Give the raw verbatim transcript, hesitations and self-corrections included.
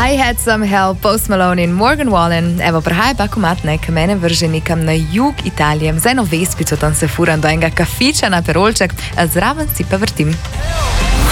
I Had Some Help, Post Malone in Morgan Wallen. Evo, prihaj pa komatne, k mene vrže nekam na jug Italije. Z eno vespico tam se furam do enega kafiča na Perolček, zraven si pa vrtim.